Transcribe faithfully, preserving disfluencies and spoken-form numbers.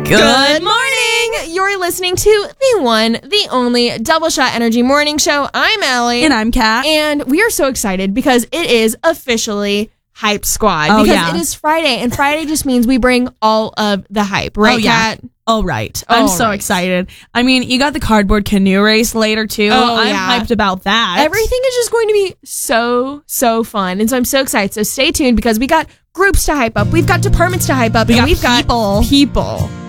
Good morning! You're listening to the one, the only Double Shot Energy Morning Show. I'm Allie. And I'm Kat. And we are so excited because it is officially Hype Squad. Oh, because yeah. it is Friday, and Friday just means we bring all of the hype. Right, oh, yeah. Kat? Oh, right. I'm All so right. excited. I mean, you got the cardboard canoe race later, too. Oh, I'm yeah. hyped about that. Everything is just going to be so, so fun. And so I'm so excited. So stay tuned because we got groups to hype up. We've got departments to hype up. We and got we've people. got people.